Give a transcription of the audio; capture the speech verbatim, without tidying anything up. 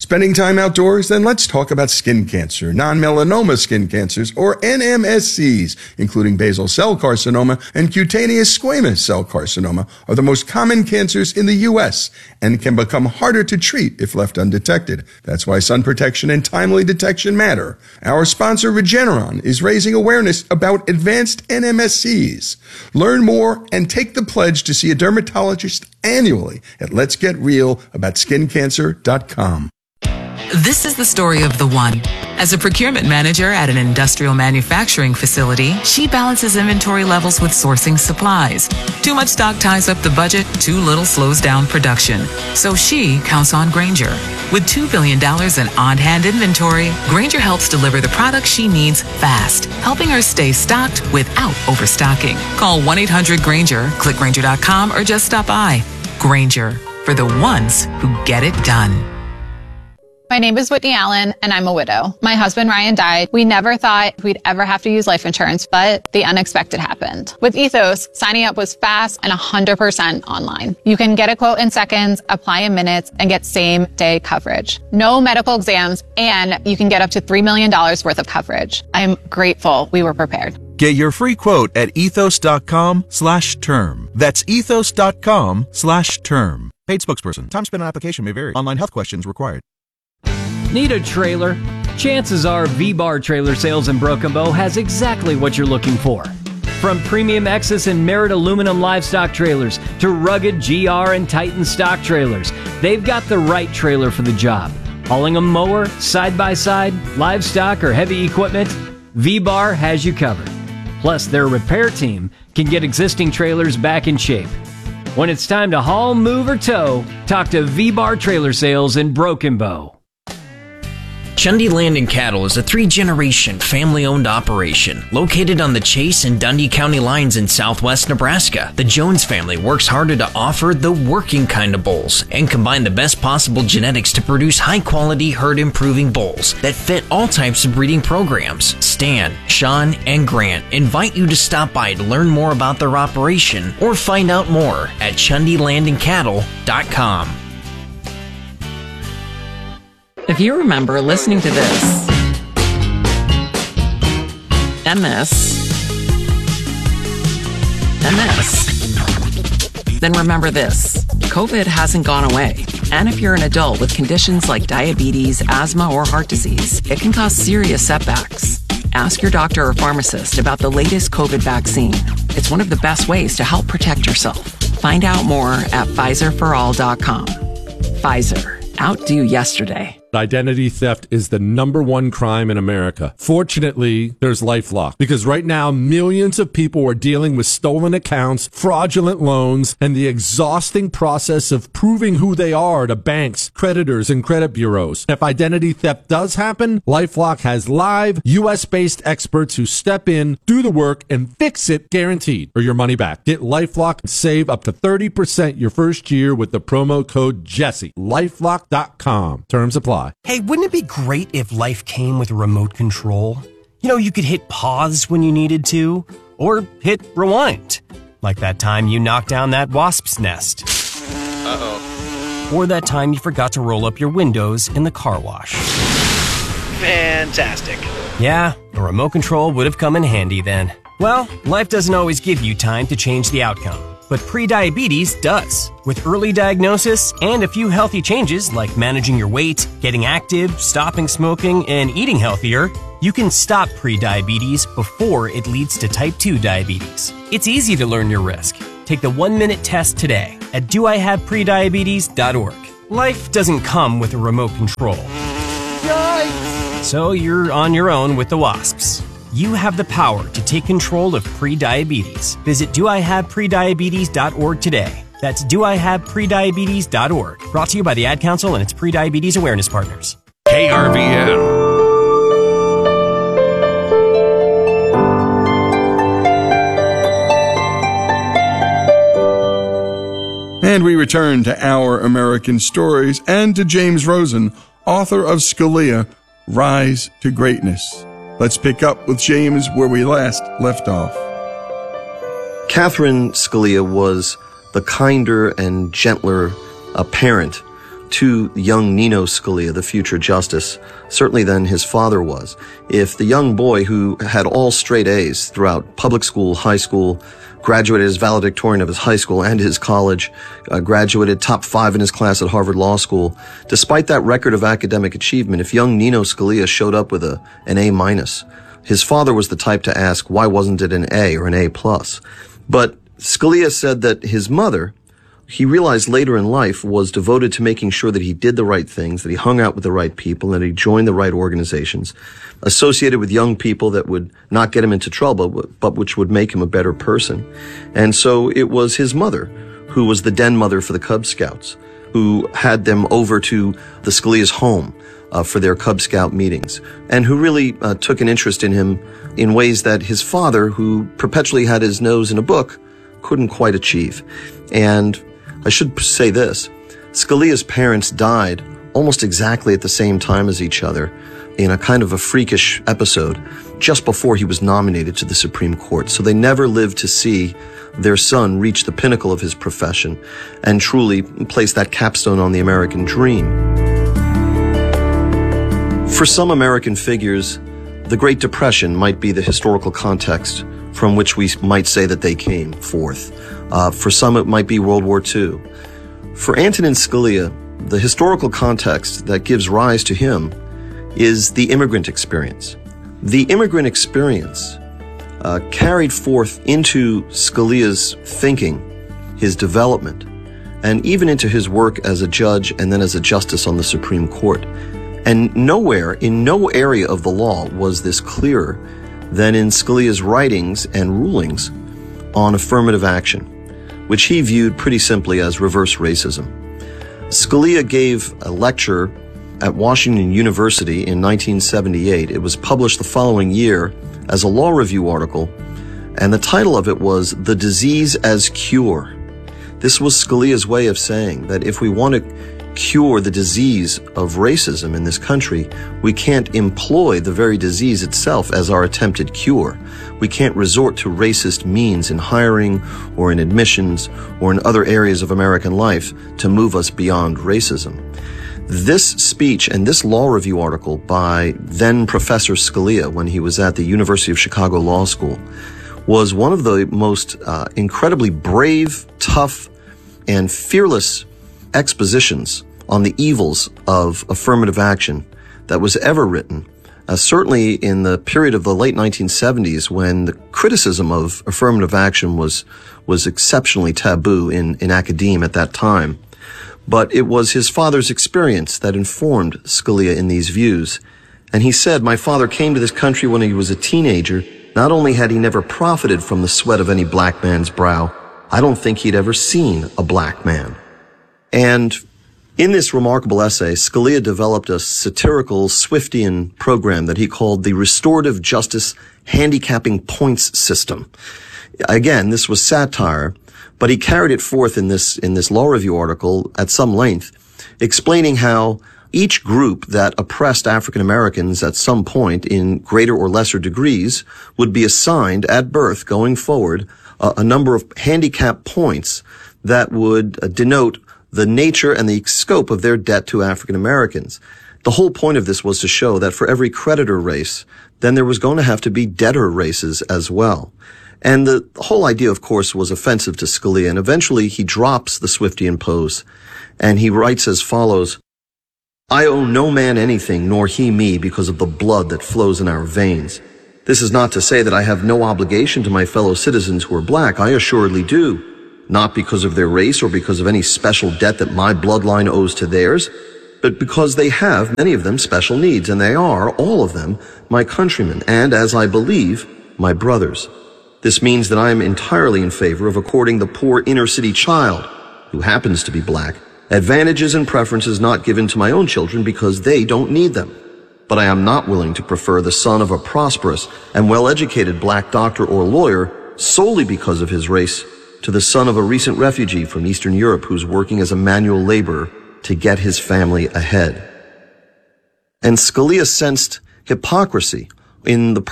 Spending time outdoors? Then let's talk about skin cancer. Non-melanoma skin cancers, or N M S Cs, including basal cell carcinoma and cutaneous squamous cell carcinoma, are the most common cancers in the U S and can become harder to treat if left undetected. That's why sun protection and timely detection matter. Our sponsor, Regeneron, is raising awareness about advanced N M S Cs. Learn more and take the pledge to see a dermatologist annually at lets get real about skin cancer dot com. This is the story of the one. As a procurement manager at an industrial manufacturing facility, she balances inventory levels with sourcing supplies. Too much stock ties up the budget, too little slows down production. So she counts on Grainger. With two billion dollars in on-hand inventory, Grainger helps deliver the products she needs fast, helping her stay stocked without overstocking. Call one eight hundred Grainger, click Grainger dot com, or just stop by. Grainger, for the ones who get it done. My name is Whitney Allen, and I'm a widow. My husband, Ryan, died. We never thought we'd ever have to use life insurance, but the unexpected happened. With Ethos, signing up was fast and one hundred percent online. You can get a quote in seconds, apply in minutes, and get same-day coverage. No medical exams, and you can get up to three million dollars worth of coverage. I'm grateful we were prepared. Get your free quote at ethos.com slash term. That's ethos.com slash term. Paid spokesperson. Time spent on application may vary. Online health questions required. Need a trailer? Chances are V-Bar Trailer Sales in Broken Bow has exactly what you're looking for. From premium Exus and Merit aluminum livestock trailers to rugged G R and Titan stock trailers, they've got the right trailer for the job. Hauling a mower, side-by-side, livestock, or heavy equipment, V-Bar has you covered. Plus, their repair team can get existing trailers back in shape. When it's time to haul, move, or tow, talk to V-Bar Trailer Sales in Broken Bow. Chundy Land and Cattle is a three-generation family-owned operation located on the Chase and Dundee County lines in southwest Nebraska. The Jones family works harder to offer the working kind of bulls and combine the best possible genetics to produce high-quality herd-improving bulls that fit all types of breeding programs. Stan, Sean, and Grant invite you to stop by to learn more about their operation or find out more at chundy land and cattle dot com. If you remember listening to this, and this, and this, then remember this. COVID hasn't gone away. And if you're an adult with conditions like diabetes, asthma, or heart disease, it can cause serious setbacks. Ask your doctor or pharmacist about the latest COVID vaccine. It's one of the best ways to help protect yourself. Find out more at Pfizer for all dot com. Pfizer. Outdo yesterday. Identity theft is the number one crime in America. Fortunately, there's LifeLock, because right now millions of people are dealing with stolen accounts, fraudulent loans, and the exhausting process of proving who they are to banks, creditors, and credit bureaus. If identity theft does happen, LifeLock has live U S-based experts who step in, do the work, and fix it guaranteed, or your money back. Get LifeLock and save up to thirty percent your first year with the promo code Jesse. lifelock dot com. Terms apply. Hey, wouldn't it be great if life came with a remote control? You know, you could hit pause when you needed to, or hit rewind. Like that time you knocked down that wasp's nest. Uh-oh. Or that time you forgot to roll up your windows in the car wash. Fantastic. Yeah, a remote control would have come in handy then. Well, life doesn't always give you time to change the outcome. But prediabetes does. With early diagnosis and a few healthy changes like managing your weight, getting active, stopping smoking, and eating healthier, you can stop prediabetes before it leads to type two diabetes. It's easy to learn your risk. Take the one-minute test today at do I have prediabetes dot org. Life doesn't come with a remote control. Yikes! So you're on your own with the wasps. You have the power to take control of prediabetes. Visit do I have prediabetes dot org today. That's do I have prediabetes dot org. Brought to you by the Ad Council and its Prediabetes Awareness Partners. K R V N. And we return to Our American Stories and to James Rosen, author of Scalia, Rise to Greatness. Let's pick up with James where we last left off. Catherine Scalia was the kinder and gentler uh, parent to young Nino Scalia, the future justice, certainly than his father was. If the young boy who had all straight A's throughout public school, high school, graduated as valedictorian of his high school and his college, uh, graduated top five in his class at Harvard Law School, despite that record of academic achievement, if young Nino Scalia showed up with a, an A minus, his father was the type to ask, why wasn't it an A or an A plus? But Scalia said that his mother, he realized later in life, was devoted to making sure that he did the right things, that he hung out with the right people, and that he joined the right organizations, associated with young people that would not get him into trouble, but which would make him a better person. And so it was his mother, who was the den mother for the Cub Scouts, who had them over to the Scalia's home uh, for their Cub Scout meetings, and who really uh, took an interest in him in ways that his father, who perpetually had his nose in a book, couldn't quite achieve. And I should say this, Scalia's parents died almost exactly at the same time as each other in a kind of a freakish episode just before he was nominated to the Supreme Court. So they never lived to see their son reach the pinnacle of his profession and truly place that capstone on the American dream. For some American figures, the Great Depression might be the historical context from which we might say that they came forth. Uh, for some, it might be World War Two. For Antonin Scalia, the historical context that gives rise to him is the immigrant experience. The immigrant experience uh, carried forth into Scalia's thinking, his development, and even into his work as a judge and then as a justice on the Supreme Court. And nowhere, in no area of the law was this clearer than in Scalia's writings and rulings on affirmative action, which he viewed pretty simply as reverse racism. Scalia gave a lecture at Washington University in nineteen seventy-eight. It was published the following year as a law review article, and the title of it was The Disease as Cure. This was Scalia's way of saying that if we want to cure the disease of racism in this country, we can't employ the very disease itself as our attempted cure. We can't resort to racist means in hiring or in admissions or in other areas of American life to move us beyond racism. This speech and this law review article by then Professor Scalia, when he was at the University of Chicago Law School, was one of the most uh, incredibly brave, tough, and fearless expositions on the evils of affirmative action that was ever written, uh, certainly in the period of the late nineteen seventies, when the criticism of affirmative action was was exceptionally taboo in, in academia at that time. But it was his father's experience that informed Scalia in these views. And he said, "My father came to this country when he was a teenager. Not only had he never profited from the sweat of any black man's brow, I don't think he'd ever seen a black man." And in this remarkable essay, Scalia developed a satirical Swiftian program that he called the Restorative Justice Handicapping Points System. Again, this was satire, but he carried it forth in this, in this law review article at some length, explaining how each group that oppressed African Americans at some point in greater or lesser degrees would be assigned at birth going forward a, a number of handicap points that would uh, denote the nature and the scope of their debt to African Americans. The whole point of this was to show that for every creditor race, then there was going to have to be debtor races as well. And the whole idea, of course, was offensive to Scalia, and eventually he drops the Swiftian pose, and he writes as follows, "I owe no man anything, nor he me, because of the blood that flows in our veins. This is not to say that I have no obligation to my fellow citizens who are black. I assuredly do. Not because of their race or because of any special debt that my bloodline owes to theirs, but because they have, many of them, special needs, and they are, all of them, my countrymen, and, as I believe, my brothers. This means that I am entirely in favor of according the poor inner-city child, who happens to be black, advantages and preferences not given to my own children because they don't need them. But I am not willing to prefer the son of a prosperous and well-educated black doctor or lawyer solely because of his race to the son of a recent refugee from Eastern Europe who's working as a manual laborer to get his family ahead." And Scalia sensed hypocrisy in the